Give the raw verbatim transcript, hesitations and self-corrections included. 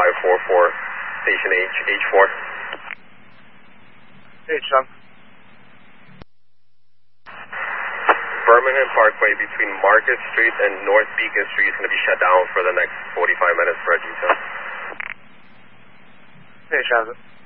five four four, station H, H four. H, Sean. Birmingham Parkway between Market Street and North Beacon Street is going to be shut down for the next forty-five minutes for a detail. Hey, Sean.